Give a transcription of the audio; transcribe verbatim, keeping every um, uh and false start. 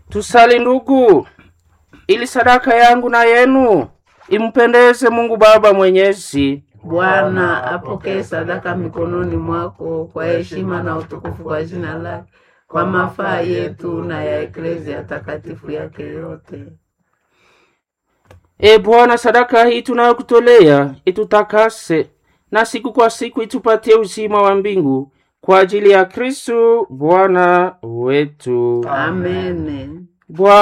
Tusali ndugu, ili sadaka yangu na yenu impendeze Mungu Baba Mwenyezi. Bwana apokee sadaka mikononi mwako kwa heshima na utukufu kwa jina lake, kwa mafaa yetu na ya Eklezia takatifu yake yote. E Bwana, sadaka hii tunayokutolea itutakase, na siku kwa siku itupatie uzima wa mbingu kwa ajili ya Kristo Bwana wetu. Amen. Bwana